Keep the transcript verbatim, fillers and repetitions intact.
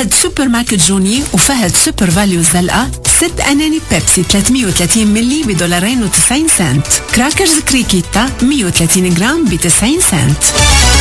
فهد سوبر ماركت جوني وفهد سوبر فاليو الزلقة ست أناني بيبسي ثلاثمية وثلاثين ملي بدولارين وتسعين سنت. كراكرز كريكيتا مية وثلاثين جرام بتسعين سنت.